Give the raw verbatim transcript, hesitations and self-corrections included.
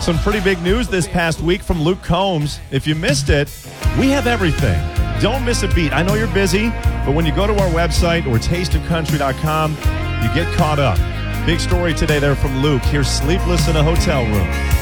Some pretty big news this past week from Luke Combs. If you missed it, we have everything. Don't miss a beat. I know you're busy, but when you go to our website or taste of country dot com, you get caught up. Big story today there from Luke. Here's Sleepless in a Hotel Room.